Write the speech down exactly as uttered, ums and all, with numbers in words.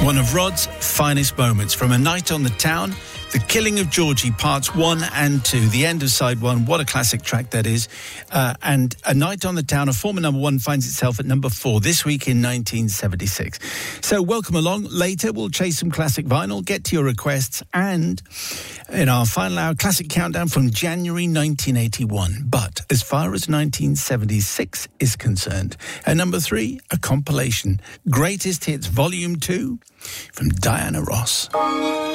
One of Rod's finest moments, from A Night on the Town, The Killing of Georgie, parts one and two, the end of side one. What a classic track that is. Uh, and A Night on the Town, a former number one, finds itself at number four this week in nineteen seventy-six. So welcome along. Later, we'll chase some classic vinyl, get to your requests, and in our final hour, classic countdown from January nineteen eighty-one. But as far as nineteen seventy-six is concerned, at number three, a compilation, Greatest Hits Volume two, from Diana Ross.